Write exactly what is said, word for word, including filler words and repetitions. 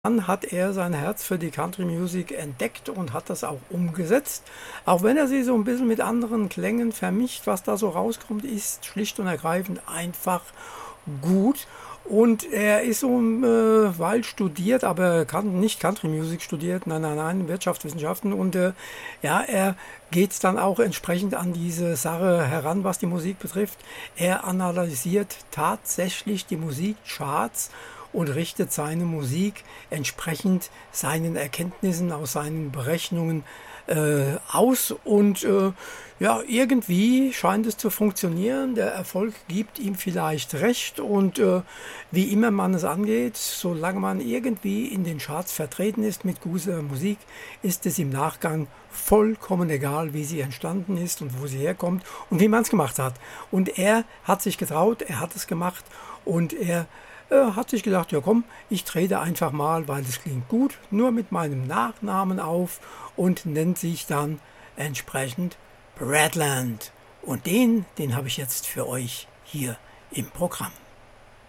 Dann hat er sein Herz für die Country Music entdeckt und hat das auch umgesetzt. Auch wenn er sie so ein bisschen mit anderen Klängen vermischt, was da so rauskommt, ist schlicht und ergreifend einfach gut. Und er ist so äh, weit studiert, aber kann nicht Country Music studiert, nein, nein, nein, Wirtschaftswissenschaften. Und äh, ja, er geht dann auch entsprechend an diese Sache heran, was die Musik betrifft. Er analysiert tatsächlich die Musikcharts und richtet seine Musik entsprechend seinen Erkenntnissen aus seinen Berechnungen äh, aus. Und äh, ja, irgendwie scheint es zu funktionieren. Der Erfolg gibt ihm vielleicht recht. Und äh, wie immer man es angeht, solange man irgendwie in den Charts vertreten ist mit guter Musik, ist es im Nachgang vollkommen egal, wie sie entstanden ist und wo sie herkommt und wie man es gemacht hat. Und er hat sich getraut, er hat es gemacht und er äh, hat sich gedacht, ja komm, ich trete einfach mal, weil es klingt gut, nur mit meinem Nachnamen auf und nennt sich dann entsprechend Bradland. Und den, den habe ich jetzt für euch hier im Programm.